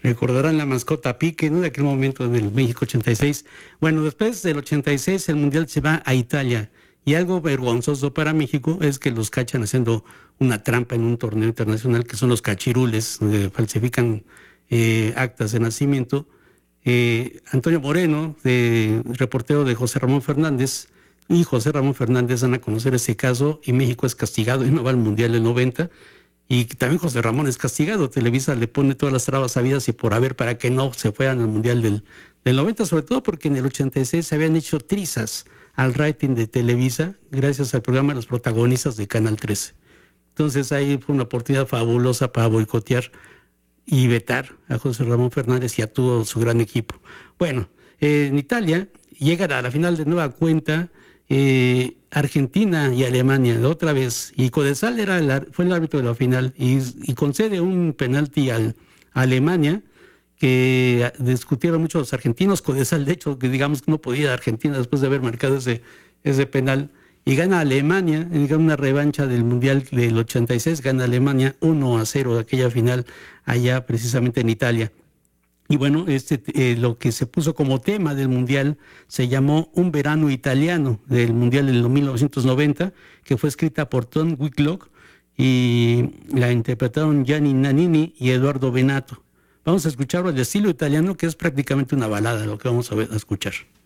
Recordarán la mascota Pique, ¿no? De aquel momento del México 86. Bueno, después del 86 el Mundial se va a Italia. Y algo vergonzoso para México es que los cachan haciendo una trampa en un torneo internacional, que son los cachirules, donde falsifican actas de nacimiento. Antonio Moreno, reportero de José Ramón Fernández, y José Ramón Fernández dan a conocer ese caso y México es castigado y no va al Mundial del 90. Y también José Ramón es castigado. Televisa le pone todas las trabas habidas y por haber para que no se fueran al Mundial del 90, sobre todo porque en el 86 se habían hecho trizas al rating de Televisa gracias al programa de Los Protagonistas de Canal 13. Entonces ahí fue una oportunidad fabulosa para boicotear y vetar a José Ramón Fernández y a todo su gran equipo. Bueno, en Italia llegan a la final de nueva cuenta Argentina y Alemania de otra vez, y Codesal fue el árbitro de la final y concede un penalti a Alemania que discutieron mucho los argentinos. Codesal, de hecho, que digamos que no podía ir a Argentina después de haber marcado ese penal, y gana Alemania, en una revancha del Mundial del 86, gana Alemania 1-0 de aquella final allá precisamente en Italia. Y bueno, lo que se puso como tema del Mundial se llamó Un verano italiano, del Mundial del 1990, que fue escrita por Tom Whitlock y la interpretaron Gianni Nannini y Eduardo Benato. Vamos a escucharlo al estilo italiano, que es prácticamente una balada, lo que vamos a escuchar.